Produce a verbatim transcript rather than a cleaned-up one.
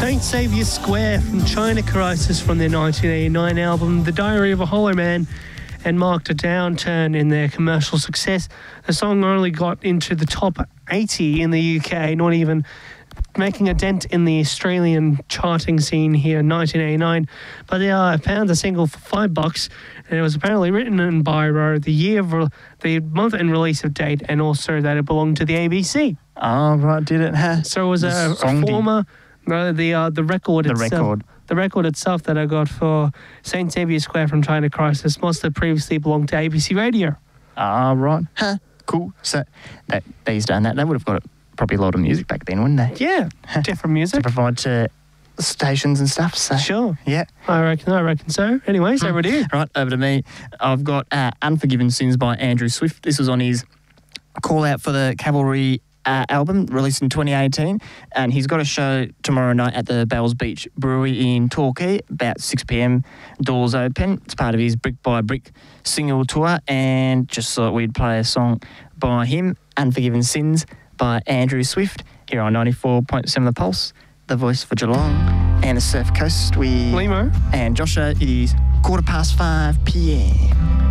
Saint Saviour Square from China Crisis from their nineteen eighty-nine album The Diary of a Hollow Man, and marked a downturn in their commercial success. The song only got into the top eighty in the U K, not even making a dent in the Australian charting scene here in nineteen eighty-nine. But they uh, found the single for five bucks, and it was apparently written in Biro, the year of re- the month and release of date, and also that it belonged to the A B C. Oh, right, did it? Huh? So it was a, a song did- former, no, the uh, the record The itself. record. The record itself that I got for Saint Saviour Square from China Crisis must have previously belonged to A B C Radio. Ah, right. Huh. Cool. So that, these done that, they would have got probably a lot of music back then, wouldn't they? Yeah, different music. To provide to stations and stuff. So Sure. yeah. I reckon, I reckon so. Anyways, over to you. Right, over to me. I've got uh, Unforgiven Sins by Andrew Swift. This was on his call out for the Cavalry uh, album released in twenty eighteen, and he's got a show tomorrow night at the Bells Beach Brewery in Torquay, about six p.m. Doors open. It's part of his Brick by Brick single tour, and just thought we'd play a song by him, Unforgiven Sins by Andrew Swift, here on ninety-four point seven The Pulse, the voice for Geelong and the Surf Coast. We Limo. And Joshua, it is quarter past five p.m.